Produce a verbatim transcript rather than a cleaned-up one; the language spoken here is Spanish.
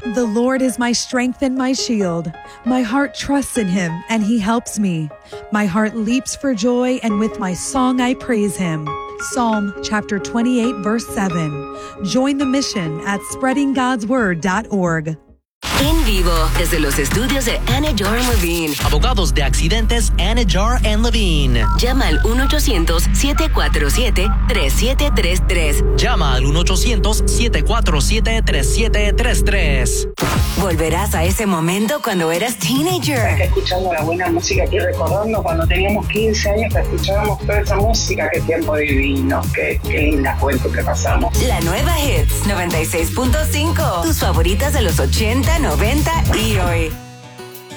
The Lord is my strength and my shield. My heart trusts in him, and he helps me. My heart leaps for joy, and with my song I praise him. Psalm chapter twenty-eight, verse seven. Join the mission at spreading god's word dot org. En vivo, desde los estudios de Anidjar and Levine. Abogados de accidentes Anidjar and Levine. Llama al uno ochocientos, siete cuatro siete, tres siete tres tres. Llama al uno ochocientos, siete cuatro siete, tres siete tres tres. Volverás a ese momento cuando eras teenager. Escuchando la buena música aquí, recordando cuando teníamos quince años que escuchábamos toda esa música. Qué tiempo divino, qué, qué linda juventud que pasamos. La nueva Hits noventa y seis punto cinco. Tus favoritas de los ochenta, noventa y hoy.